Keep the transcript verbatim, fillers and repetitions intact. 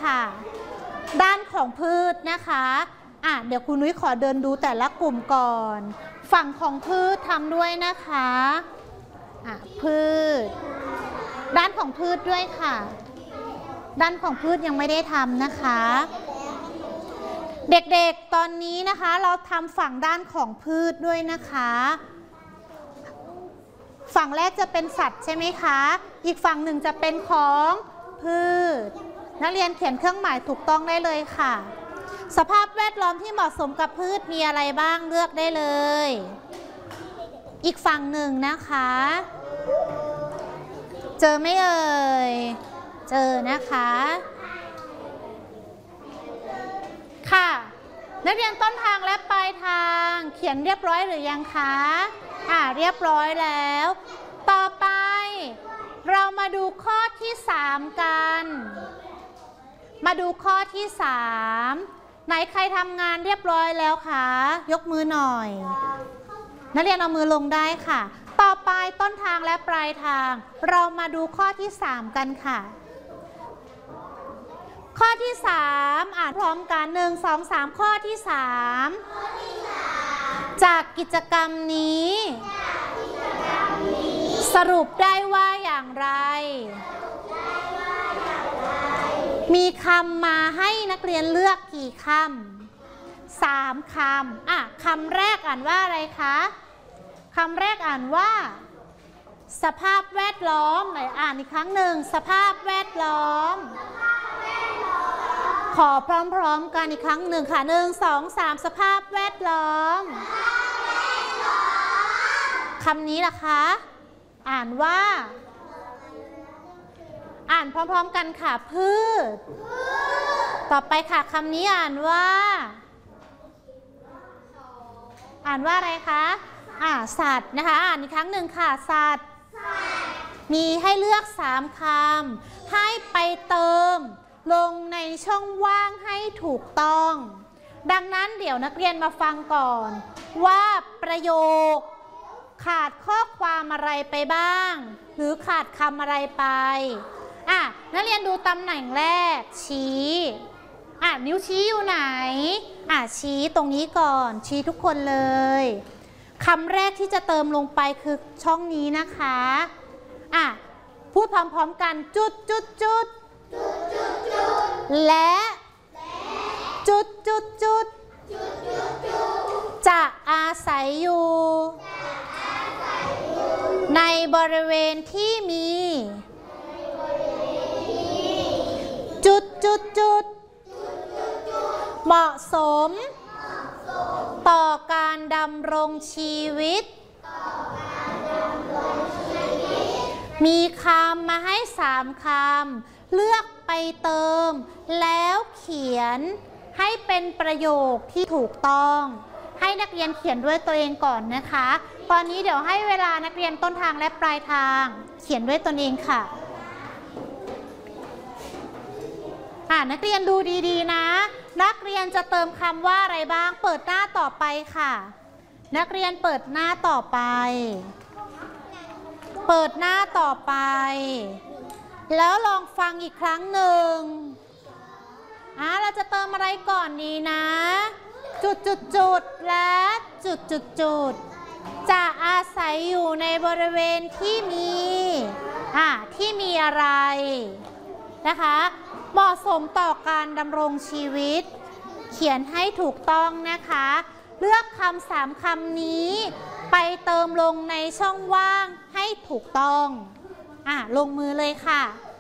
ค่ะด้านของพืชนะคะอ่ะเดี๋ยวคุณนุ้ยขอเดินดูแต่ละกลุ่มก่อนฝั่งของพืชทำด้วยนะคะอ่ะพืชด้านของพืชด้วยค่ะด้านของพืชยังไม่ได้ทำนะคะเด็กๆตอนนี้นะคะเราทำฝั่งด้านของพืชด้วยนะคะฝั่งแรกจะเป็นสัตว์ใช่ไหมคะอีกฝั่งหนึ่งจะเป็นของพืชนักเรียนเขียนเครื่องหมายถูกต้องได้เลยค่ะสภาพแวดล้อมที่เหมาะสมกับพืชมีอะไรบ้างเลือกได้เลยอีกฝั่งหนึ่งนะคะเจอไหมเอ่ยเจอนะคะค่ะนักเรียนต้นทางและปลายทางเขียนเรียบร้อยหรือยังคะอ่าเรียบร้อยแล้วต่อไปเรามาดูข้อที่สามกันมาดูข้อที่สามไหนใครทำงานเรียบร้อยแล้วคะยกมือหน่อยนักเรียนเอามือลงได้ค่ะต่อไปต้นทางและปลายทางเรามาดูข้อที่สามกันค่ะข้อที่สามอ่านพร้อมกันหนึ่ง สอง สามข้อที่สามจากกิจกรรมนี้สรุปได้ว่าอย่างไรมีคำมาให้นักเรียนเลือกกี่คำสามคำอ่ะคำแรกอ่านว่าอะไรคะคำแรกอ่านว่าสภาพแวดล้อมไหนอ่านอีกครั้งหนึ่งสภาพแวดล้อมขอพร้อมๆกันอีกครั้งหนึ่งค่ะหนึ่งสองสามสภาพแวดล้อมคำนี้ล่ะคะอ่านว่าอ่านพร้อมๆกันค่ะพืชต่อไปค่ะคำนี้อ่านว่าอ่านว่าอะไรคะอ่าสัตว์นะคะอ่านอีกครั้งหนึ่งค่ะสัตว์มีให้เลือกสามคำให้ไปเติมลงในช่องว่างให้ถูกต้องดังนั้นเดี๋ยวนักเรียนมาฟังก่อนว่าประโยคขาดข้อความอะไรไปบ้างหรือขาดคำอะไรไปอ่ะนักเรียนดูตำแหน่งแรกชี้อ่ะนิ้วชี้อยู่ไหนอ่ะชี้ตรงนี้ก่อนชี้ทุกคนเลยคำแรกที่จะเติมลงไปคือช่องนี้นะคะอ่ะพูดพร้อมๆกันจุดจุดจุดและจุดจุดจุดจะอาศัยอยู่ในบริเวณที่มีจุดจุดจุดเหมาะสมต่อการดำรงชีวิตมีคำมาให้สามคำเลือกไปเติมแล้วเขียนให้เป็นประโยคที่ถูกต้องให้นักเรียนเขียนด้วยตัวเองก่อนนะคะตอนนี้เดี๋ยวให้เวลานักเรียนต้นทางและปลายทางเขียนด้วยตนเองค่ะอ่านักเรียนดูดีๆนะนักเรียนจะเติมคำว่าอะไรบ้างเปิดหน้าต่อไปค่ะนักเรียนเปิดหน้าต่อไปเปิดหน้าต่อไปแล้วลองฟังอีกครั้งหนึ่งอ่าเราจะเติมอะไรก่อนดีนะจุดจุดจุดและจุดจุดจุดจะอาศัยอยู่ในบริเวณที่มีอ่าที่มีอะไรนะคะเหมาะสมต่อการดำรงชีวิตเขียนให้ถูกต้องนะคะเลือกคำสามคำนี้ไปเติมลงในช่องว่างให้ถูกต้องอ่ะลงมือเลยค่ะ